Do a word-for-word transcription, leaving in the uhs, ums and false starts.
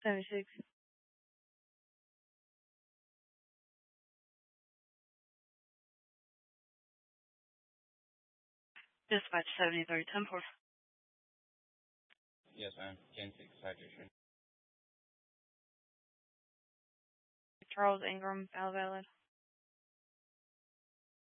seventy-six. Dispatch seventy-three, ten four. Yes, ma'am. ten six hydration. Charles Ingram, valid valid.